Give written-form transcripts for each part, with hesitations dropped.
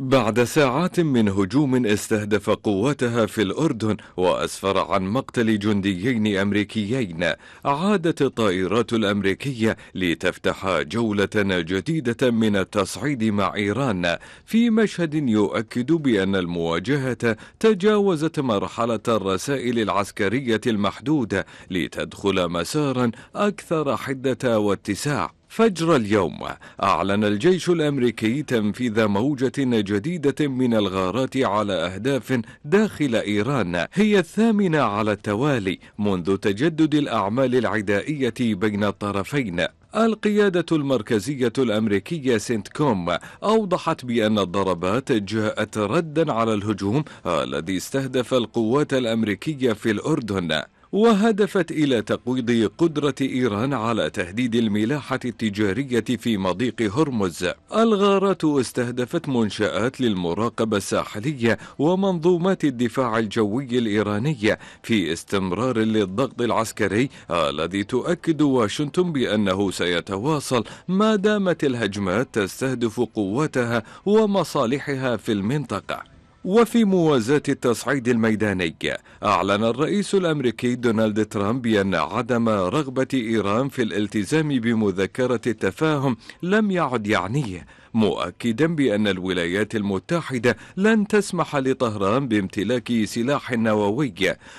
بعد ساعات من هجوم استهدف قواتها في الأردن وأسفر عن مقتل جنديين أمريكيين، عادت الطائرات الأمريكية لتفتح جولة جديدة من التصعيد مع إيران في مشهد يؤكد بأن المواجهة تجاوزت مرحلة الرسائل العسكرية المحدودة لتدخل مسارا أكثر حدة واتساع. فجر اليوم أعلن الجيش الأمريكي تنفيذ موجة جديدة من الغارات على أهداف داخل إيران، هي الثامنة على التوالي منذ تجدد الأعمال العدائية بين الطرفين. القيادة المركزية الأمريكية سنتكوم أوضحت بأن الضربات جاءت ردا على الهجوم الذي استهدف القوات الأمريكية في الأردن، وهدفت إلى تقويض قدرة إيران على تهديد الملاحة التجارية في مضيق هرمز. الغارات استهدفت منشآت للمراقبة الساحلية ومنظومات الدفاع الجوي الإيرانية في استمرار للضغط العسكري الذي تؤكد واشنطن بأنه سيتواصل ما دامت الهجمات تستهدف قواتها ومصالحها في المنطقة. وفي موازاة التصعيد الميداني، أعلن الرئيس الأمريكي دونالد ترامب بأن عدم رغبة إيران في الالتزام بمذكرة التفاهم لم يعد يعنيه، مؤكدا بأن الولايات المتحدة لن تسمح لطهران بامتلاك سلاح نووي،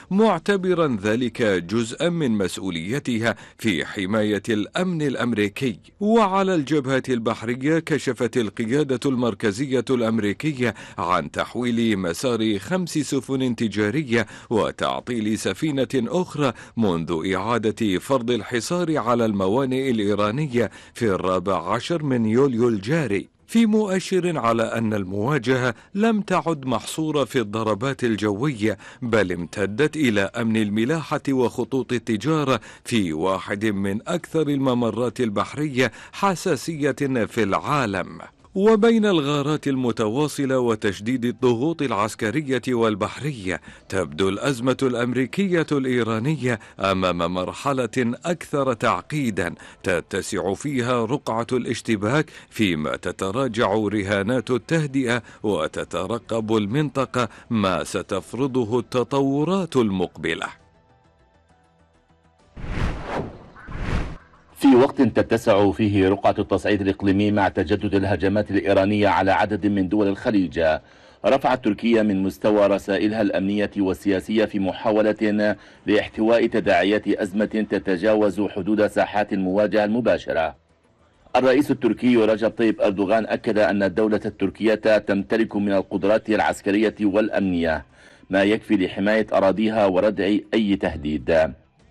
معتبرا ذلك جزءا من مسؤوليتها في حماية الأمن الأمريكي. وعلى الجبهة البحرية كشفت القيادة المركزية الأمريكية عن تحويل مسار 5 سفن تجارية وتعطيل سفينة أخرى منذ إعادة فرض الحصار على الموانئ الإيرانية في 14 من يوليو الجاري، في مؤشر على أن المواجهة لم تعد محصورة في الضربات الجوية، بل امتدت إلى أمن الملاحة وخطوط التجارة في واحد من أكثر الممرات البحرية حساسية في العالم. وبين الغارات المتواصلة وتشديد الضغوط العسكرية والبحرية، تبدو الأزمة الأمريكية الإيرانية أمام مرحلة أكثر تعقيدا تتسع فيها رقعة الاشتباك، فيما تتراجع رهانات التهدئة وتترقب المنطقة ما ستفرضه التطورات المقبلة. في وقت تتسع فيه رقعة التصعيد الإقليمي مع تجدد الهجمات الإيرانية على عدد من دول الخليج، رفعت تركيا من مستوى رسائلها الأمنية والسياسية في محاولة لاحتواء تداعيات أزمة تتجاوز حدود ساحات المواجهة المباشرة. الرئيس التركي رجب طيب أردوغان أكد أن الدولة التركية تمتلك من القدرات العسكرية والأمنية ما يكفي لحماية أراضيها وردع أي تهديد.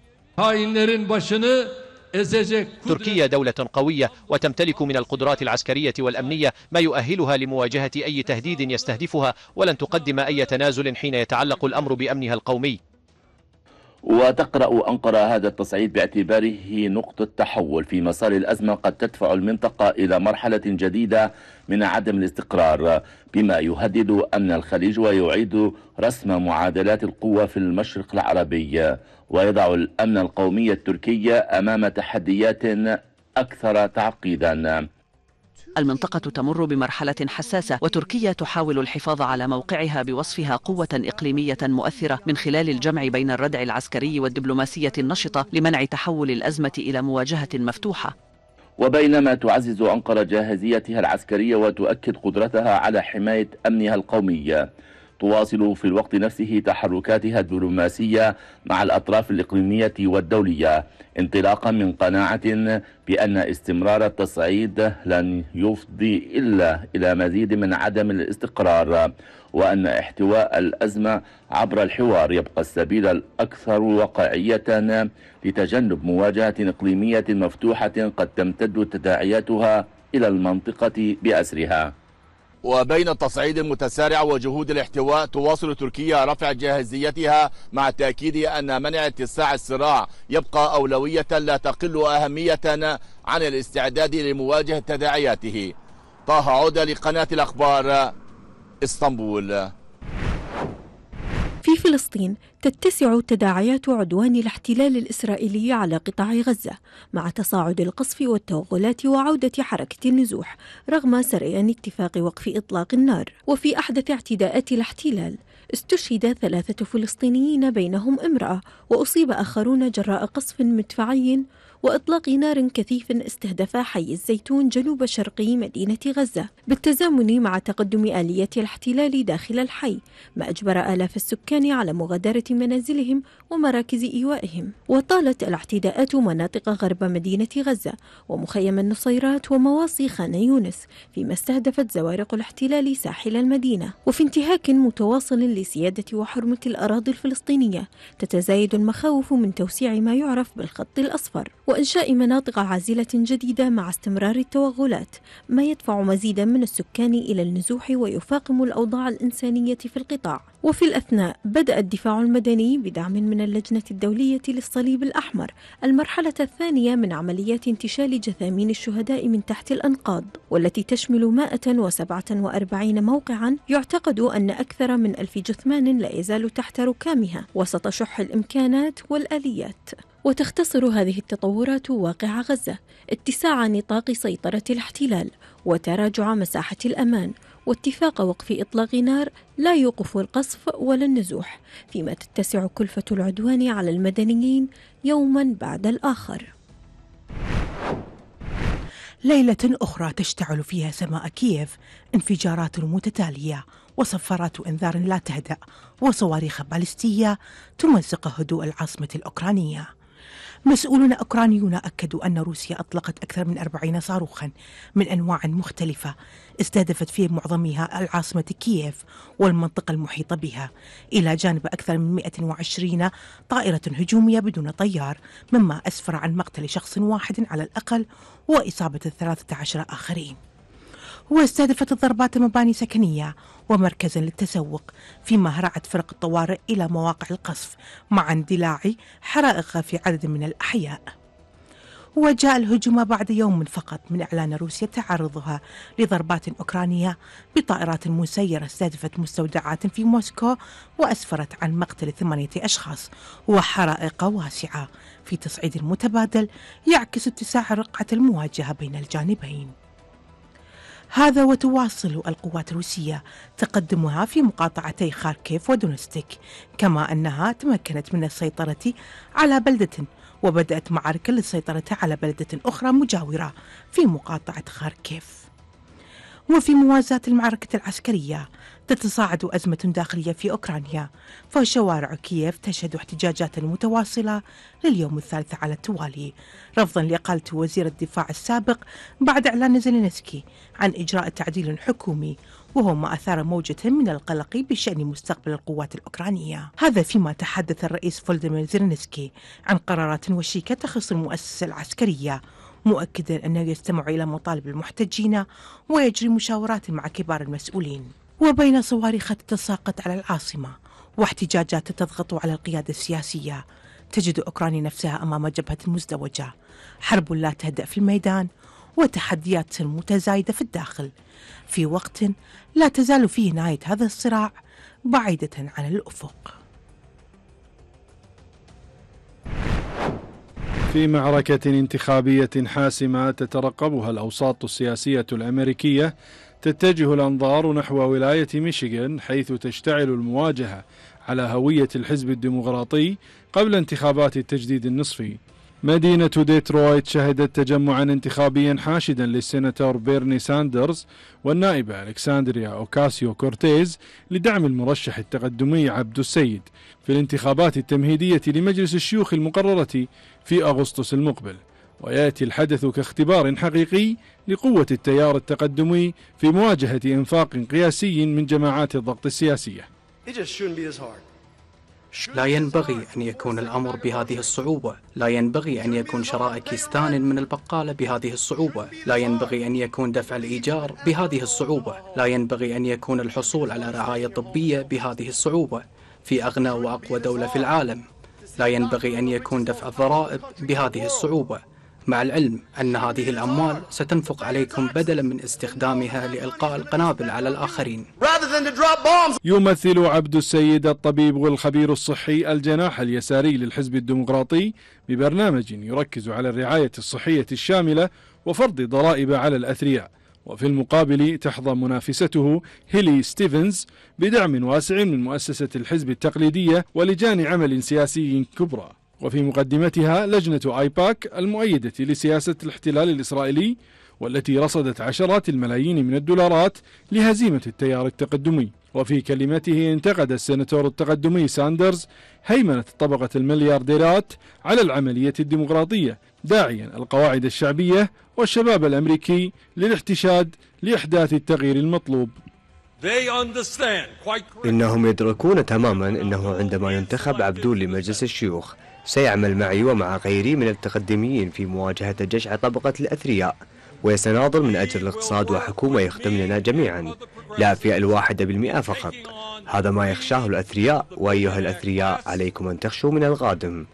تركيا دولة قوية وتمتلك من القدرات العسكرية والأمنية ما يؤهلها لمواجهة أي تهديد يستهدفها، ولن تقدم أي تنازل حين يتعلق الأمر بأمنها القومي. وتقرأ أنقرة هذا التصعيد باعتباره نقطة تحول في مسار الأزمة قد تدفع المنطقة إلى مرحلة جديدة من عدم الاستقرار، بما يهدد أمن الخليج ويعيد رسم معادلات القوة في المشرق العربي، ويضع الأمن القومي التركي أمام تحديات أكثر تعقيدا. المنطقة تمر بمرحلة حساسة، وتركيا تحاول الحفاظ على موقعها بوصفها قوة إقليمية مؤثرة من خلال الجمع بين الردع العسكري والدبلوماسية النشطة لمنع تحول الأزمة إلى مواجهة مفتوحة. وبينما تعزز أنقرة جاهزيتها العسكرية وتؤكد قدرتها على حماية أمنها القومي، تواصل في الوقت نفسه تحركاتها الدبلوماسية مع الأطراف الإقليمية والدولية، انطلاقا من قناعة بأن استمرار التصعيد لن يفضي إلا إلى مزيد من عدم الاستقرار، وأن احتواء الأزمة عبر الحوار يبقى السبيل الأكثر واقعية لتجنب مواجهة إقليمية مفتوحة قد تمتد تداعياتها إلى المنطقة بأسرها. وبين التصعيد المتسارع وجهود الاحتواء، تواصل تركيا رفع جاهزيتها مع التأكيد أن منع اتساع الصراع يبقى أولوية لا تقل أهمية عن الاستعداد لمواجهة تداعياته. طه عودة لقناة الأخبار، اسطنبول. في في فلسطين تتسع تداعيات عدوان الاحتلال الإسرائيلي على قطاع غزة مع تصاعد القصف والتوغلات وعودة حركة النزوح رغم سريان اتفاق وقف إطلاق النار. وفي أحدث اعتداءات الاحتلال استشهد 3 فلسطينيين بينهم امرأة، وأصيب آخرون جراء قصف مدفعي وإطلاق نار كثيف استهدف حي الزيتون جنوب شرقي مدينة غزة، بالتزامن مع تقدم آلية الاحتلال داخل الحي، ما أجبر آلاف السكان على مغادرة منازلهم ومراكز إيوائهم. وطالت الاعتداءات مناطق غرب مدينة غزة ومخيم النصيرات ومواصي خان يونس، فيما استهدفت زوارق الاحتلال ساحل المدينة. وفي انتهاك متواصل لسيادة وحرمة الأراضي الفلسطينية تتزايد المخاوف من توسيع ما يعرف بالخط الأصفر وإنشاء مناطق عازلة جديدة مع استمرار التوغلات، ما يدفع مزيدا من السكان إلى النزوح ويفاقم الأوضاع الإنسانية في القطاع. وفي الأثناء بدأ الدفاع المدني بدعم من اللجنة الدولية للصليب الأحمر المرحلة الثانية من عمليات انتشال جثامين الشهداء من تحت الأنقاض، والتي تشمل 147 موقعا يعتقد أن أكثر من 1000 جثمان لا يزال تحت ركامها وسط شح الإمكانات والآليات. وتختصر هذه التطورات واقع غزة، اتساع نطاق سيطرة الاحتلال وتراجع مساحة الأمان، واتفاق وقف إطلاق نار لا يوقف القصف ولا النزوح، فيما تتسع كلفة العدوان على المدنيين يوما بعد الآخر. ليلة أخرى تشتعل فيها سماء كييف انفجارات متتالية وصفارات إنذار لا تهدأ وصواريخ باليستية تمزق هدوء العاصمة الأوكرانية. مسؤولون أوكرانيون أكدوا أن روسيا أطلقت أكثر من 40 صاروخا من أنواع مختلفة استهدفت في معظمها العاصمة كييف والمنطقة المحيطة بها، إلى جانب أكثر من 120 طائرة هجومية بدون طيار، مما أسفر عن مقتل شخص واحد على الأقل وإصابة 13 آخرين. واستهدفت الضربات مباني سكنية ومركزا للتسوق، فيما هرعت فرق الطوارئ إلى مواقع القصف مع اندلاع حرائق في عدد من الأحياء. وجاء الهجوم بعد يوم فقط من إعلان روسيا تعرضها لضربات أوكرانية بطائرات مسيرة استهدفت مستودعات في موسكو وأسفرت عن مقتل 8 أشخاص وحرائق واسعة في تصعيد متبادل يعكس اتساع رقعة المواجهة بين الجانبين. هذا وتواصل القوات الروسية تقدمها في مقاطعتي خاركيف ودونستيك، كما أنها تمكنت من السيطرة على بلدة وبدأت معارك للسيطرة على بلدة أخرى مجاورة في مقاطعة خاركيف. وفي موازاة المعركة العسكرية تتصاعد أزمة داخلية في أوكرانيا، فشوارع كييف تشهد احتجاجات متواصلة لليوم الثالث على التوالي رفضا لإقالة وزير الدفاع السابق بعد إعلان زيلينسكي عن إجراء تعديل حكومي، وهو ما أثار موجة من القلق بشأن مستقبل القوات الأوكرانية. هذا فيما تحدث الرئيس فولوديمير زيلينسكي عن قرارات وشيكة تخص المؤسسة العسكرية، مؤكدا أنه يستمع إلى مطالب المحتجين ويجري مشاورات مع كبار المسؤولين. وبين صواريخ تتساقط على العاصمة واحتجاجات تضغط على القيادة السياسية، تجد أوكرانيا نفسها أمام جبهة مزدوجة، حرب لا تهدأ في الميدان وتحديات متزايدة في الداخل، في وقت لا تزال فيه نهاية هذا الصراع بعيدة عن الأفق. في معركة انتخابية حاسمة تترقبها الأوساط السياسية الأمريكية، تتجه الأنظار نحو ولاية ميشيغان، حيث تشتعل المواجهة على هوية الحزب الديمقراطي قبل انتخابات التجديد النصفي. مدينة ديترويت شهدت تجمعا انتخابيا حاشدا للسيناتور بيرني ساندرز والنائبة ألكساندريا أوكاسيو كورتيز لدعم المرشح التقدمي عبد السيد في الانتخابات التمهيدية لمجلس الشيوخ المقررة في أغسطس المقبل. ويأتي الحدث كاختبار حقيقي لقوة التيار التقدمي في مواجهة إنفاق قياسي من جماعات الضغط السياسية. لا ينبغي أن يكون الأمر بهذه الصعوبة، لا ينبغي أن يكون شراء كيستان من البقالة بهذه الصعوبة، لا ينبغي أن يكون دفع الإيجار بهذه الصعوبة، لا ينبغي أن يكون الحصول على رعاية طبية بهذه الصعوبة في أغنى وأقوى دولة في العالم، لا ينبغي أن يكون دفع الضرائب بهذه الصعوبة، مع العلم أن هذه الأموال ستنفق عليكم بدلا من استخدامها لإلقاء القنابل على الآخرين. يمثل عبد السيد الطبيب والخبير الصحي الجناح اليساري للحزب الديمقراطي ببرنامج يركز على الرعاية الصحية الشاملة وفرض ضرائب على الأثرياء. وفي المقابل تحظى منافسته هيلي ستيفنز بدعم واسع من مؤسسة الحزب التقليدية ولجان عمل سياسي كبرى، وفي مقدمتها لجنة آيباك المؤيدة لسياسة الاحتلال الإسرائيلي والتي رصدت عشرات الملايين من الدولارات لهزيمة التيار التقدمي. وفي كلمته انتقد السيناتور التقدمي ساندرز هيمنة طبقة المليارديرات على العملية الديمقراطية، داعيا القواعد الشعبية والشباب الأمريكي للاحتشاد لإحداث التغيير المطلوب. إنهم يدركون تماما أنه عندما ينتخب عبدون لمجلس الشيوخ سيعمل معي ومع غيري من التقدميين في مواجهة جشع طبقة الأثرياء، ويتناضل من أجل الاقتصاد وحكومة يخدم لنا جميعا، لا في 1% فقط. هذا ما يخشاه الأثرياء، وأيها الأثرياء عليكم أن تخشوا من القادم.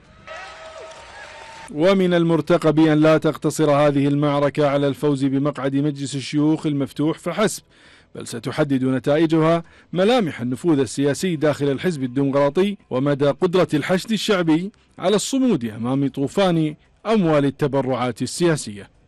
ومن المرتقب أن لا تقتصر هذه المعركة على الفوز بمقعد مجلس الشيوخ المفتوح فحسب، بل ستحدد نتائجها ملامح النفوذ السياسي داخل الحزب الديمقراطي ومدى قدرة الحشد الشعبي على الصمود أمام طوفان أموال التبرعات السياسية.